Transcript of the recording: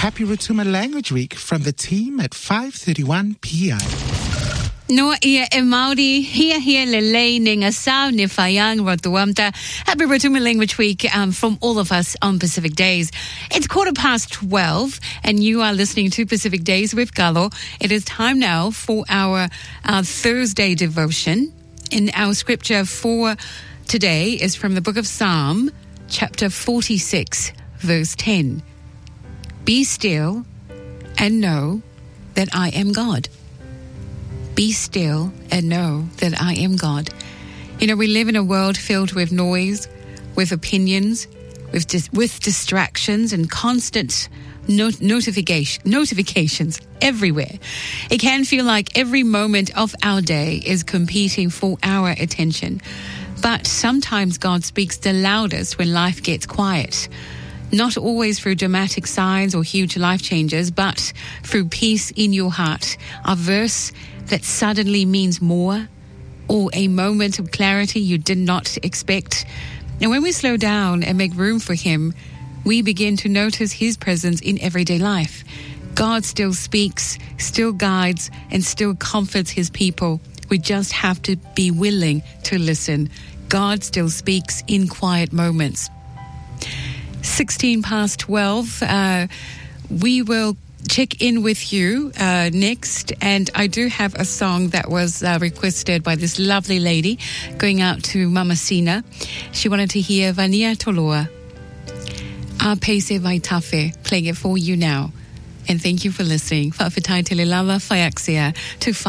Happy Rotuma Language Week from the team at 5:31 p.m. No ia e Māori, hia lelei ni ngā sao ni whaiang rotuamta. Happy Rotuma Language Week from all of us on Pacific Days. It's 12:15 and you are listening to Pacific Days with Galo. It is time now for our Thursday devotion. And our scripture for today is from the book of Psalm, chapter 46, verse 10. Be still and know that I am God. Be still and know that I am God. You know, we live in a world filled with noise, with opinions, with distractions and constant notifications everywhere. It can feel like every moment of our day is competing for our attention. But sometimes God speaks the loudest when life gets quiet. Not always through dramatic signs or huge life changes, but through peace in your heart. A verse that suddenly means more, or a moment of clarity you did not expect. And when we slow down and make room for Him, we begin to notice His presence in everyday life. God still speaks, still guides, and still comforts His people. We just have to be willing to listen. God still speaks in quiet moments. 12:16. We will check in with you next, and I do have a song that was requested by this lovely lady going out to Mama Sina. She wanted to hear Vania Toloa, A Pese Vai Tafe, playing it for you now. And thank you for listening. Whawhitai te le lava whaiaxia to